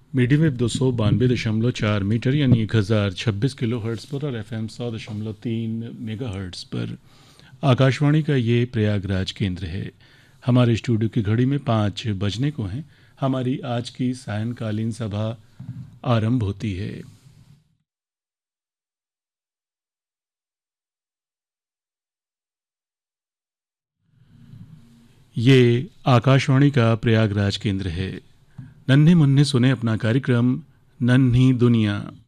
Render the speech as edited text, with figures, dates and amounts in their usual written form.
Medium wave 292.4 metre यानी 1026 kilo hertz पर और एफएम 100.3 मेगा हर्ट्ज़ पर आकाशवाणी का ये प्रयागराज केंद्र है। हमारे स्टूडियो की घड़ी में 5 बजने को हैं। हमारी आज की सायंकालीन सभा आरंभ होती है। ये आकाशवाणी का प्रयागराज केंद्र है। नन्हे मुन्ने सुने अपना कार्यक्रम नन्ही दुनिया।